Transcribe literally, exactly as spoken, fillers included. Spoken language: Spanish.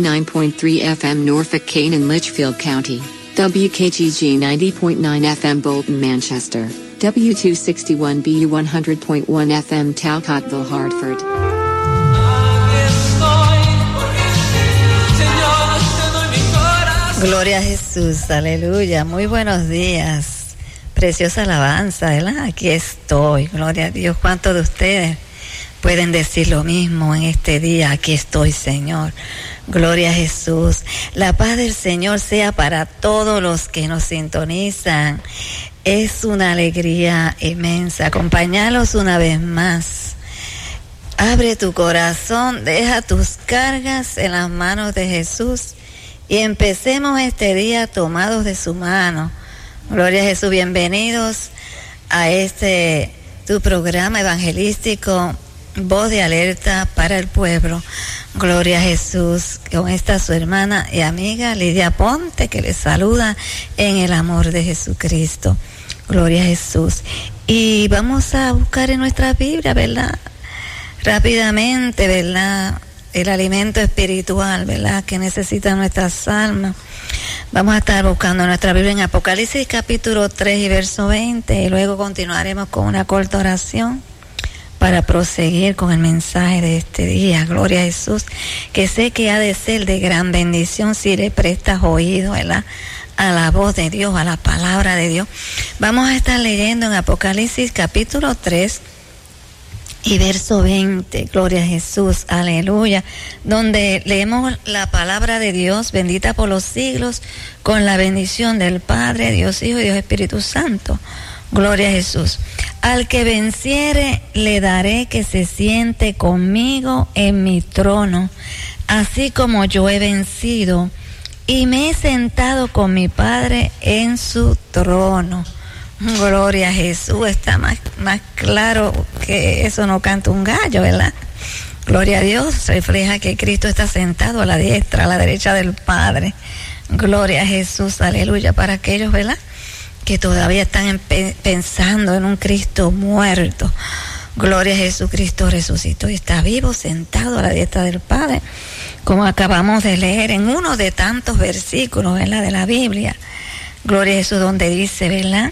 nine point three F M Norfolk, Kane and Litchfield County, W K G G ninety point nine F M Bolton, Manchester, W two sixty-one B U one hundred point one F M Talcottville, Hartford. Gloria a Jesús, aleluya, muy buenos días, preciosa alabanza, ¿verdad? Aquí estoy, gloria a Dios. ¿Cuántos de ustedes pueden decir lo mismo en este día? Aquí estoy, Señor. Gloria a Jesús. La paz del Señor sea para todos los que nos sintonizan. Es una alegría inmensa acompañarlos una vez más. Abre tu corazón, deja tus cargas en las manos de Jesús y empecemos este día tomados de su mano. Gloria a Jesús. Bienvenidos a este tu programa evangelístico, Voz de Alerta para el Pueblo. Gloria a Jesús. Con esta su hermana y amiga Lidia Ponte, que les saluda en el amor de Jesucristo. Gloria a Jesús. Y vamos a buscar en nuestra Biblia, ¿verdad? Rápidamente, ¿verdad? El alimento espiritual, ¿verdad? Que necesitan nuestras almas. Vamos a estar buscando nuestra Biblia en Apocalipsis capítulo tres y verso veinte, y luego continuaremos con una corta oración para proseguir con el mensaje de este día. Gloria a Jesús, que sé que ha de ser de gran bendición si le prestas oído, ¿verdad?, a la voz de Dios, a la palabra de Dios. Vamos a estar leyendo en Apocalipsis capítulo tres y verso veinte, gloria a Jesús, aleluya, donde leemos la palabra de Dios, bendita por los siglos, con la bendición del Padre, Dios Hijo y Dios Espíritu Santo. Gloria a Jesús. Al que venciere le daré que se siente conmigo en mi trono, así como yo he vencido y me he sentado con mi Padre en su trono. Gloria a Jesús. Está más, más claro que eso no canta un gallo, ¿verdad? Gloria a Dios. Refleja que Cristo está sentado a la diestra, a la derecha del Padre. Gloria a Jesús, aleluya. Para aquellos, ¿verdad?, que todavía están en, pensando en un Cristo muerto. Gloria a Jesucristo, resucitó y está vivo, sentado a la diestra del Padre, como acabamos de leer en uno de tantos versículos, ¿verdad?, de la Biblia. Gloria a Jesús, donde dice, ¿verdad?,